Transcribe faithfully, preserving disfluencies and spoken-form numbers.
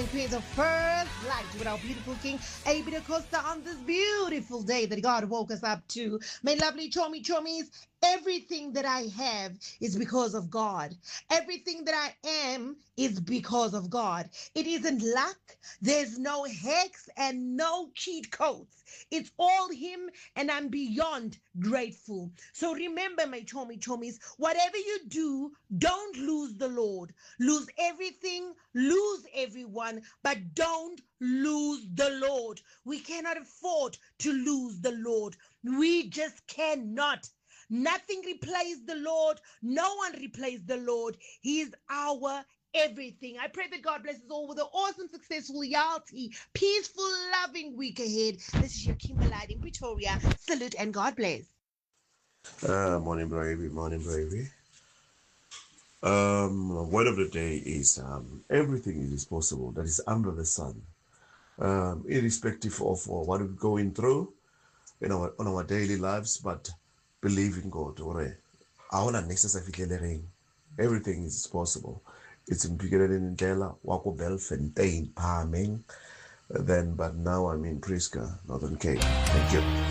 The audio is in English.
and queens of First Light with our beautiful King Abby da Costa on this beautiful day that God woke us up to. My lovely chommy chommies, everything that I have is because of God. Everything that I am is because of God. It isn't luck. There's no hex and no cheat codes. It's all Him, and I'm beyond grateful. So remember, my chommy chommies, whatever you do, don't lose the Lord. Lose everything, lose everyone, but don't lose the Lord. We cannot afford to lose the Lord. We just cannot. Nothing replaces the Lord. No one replaces the Lord. He is our everything. I pray that God blesses all with an awesome, successful, healthy, peaceful, loving week ahead. This is your Kimberlite in Pretoria. Salute and God bless. Uh, morning, Bravey. Morning, Bravey. Um, word of the day is um, everything is possible that is under the sun, um, irrespective of uh, what we're going through in our on our daily lives. But believe in God. Ore, awona necessary everything is possible. It's in in Ndlela, Wako Belfontein, Palming. Then, but now I'm in Priska, Northern Cape. Thank you.